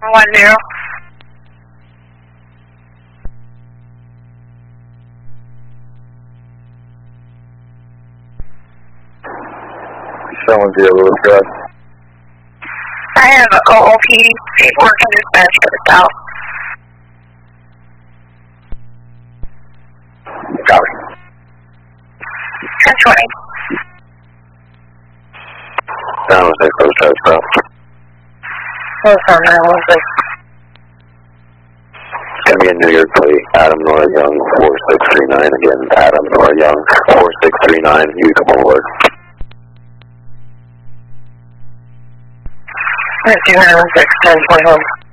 10. 70 Louis Drive. I have an OOP paperwork and dispatch for the south. Copy. 1020. 916 Louis Drive south. What's on 916? It's going to be a New York plate, Adam Nora Young, 4639. Again, Adam Nora Young, 4639. You come on board. 916, 1020 home.